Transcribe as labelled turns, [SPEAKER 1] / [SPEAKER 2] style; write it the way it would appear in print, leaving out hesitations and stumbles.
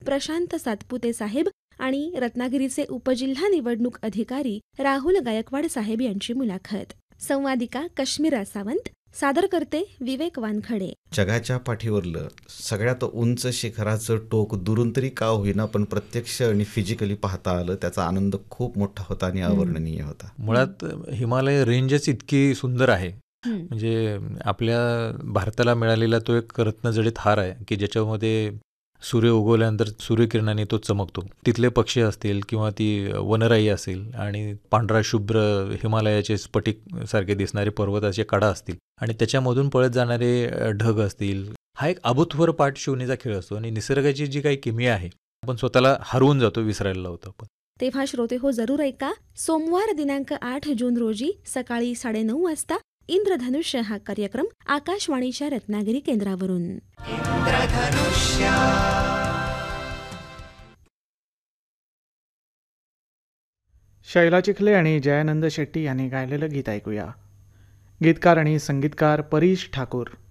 [SPEAKER 1] प्रशांत सातपुते साहेब आणि रत्नागिरीचे उपजिल्हा निवडणूक अधिकारी राहुल गायकवाड साहेब यांची मुलाखत. संवादिका कश्मीरा सावंत, सादर करते विवेक वानखडे.
[SPEAKER 2] जगाच्या पाठीवरलं सगळ्यात उंच शिखराचं टोक दुरून तरी का होईना पण प्रत्यक्ष आणि फिजिकली पाहता आलं. त्याचा आनंद खूप मोठा होता आणि अवर्णनीय होता.
[SPEAKER 3] मुळात हिमालय रेंजच इतकी सुंदर आहे, म्हणजे आपल्या भारताला मिळालेला तो एक रत्नजडित हार आहे की ज्याच्यामध्ये सूर्य उगवल्यानंतर सूर्यकिरणाने तो चमकतो. तिथले पक्षी असतील किंवा ती वनराई असेल आणि पांढरा शुभ्र हिमालयाचे स्फटिक सारखे दिसणारे पर्वताचे कडा असतील आणि त्याच्यामधून पळत जाणारे ढग असतील. हा एक अभूतपूर्व पाठशिवणीचा खेळ असतो आणि निसर्गाची जी काही किमया आहे आपण स्वतःला हरवून जातो, विसरायला लावतो आपण.
[SPEAKER 1] तेव्हा श्रोते हो, जरूर ऐका. सोमवार दिनांक 8 जून रोजी सकाळी 9:30 वाजता इंद्रधनुष्य हा कार्यक्रम आकाशवाणीच्या रत्नागिरी केंद्रावरून.
[SPEAKER 4] शैला चिखले आणि जयानंद शेट्टी यांनी गायलेलं गीत ऐकूया. गीतकार आणि संगीतकार परीश ठाकूर.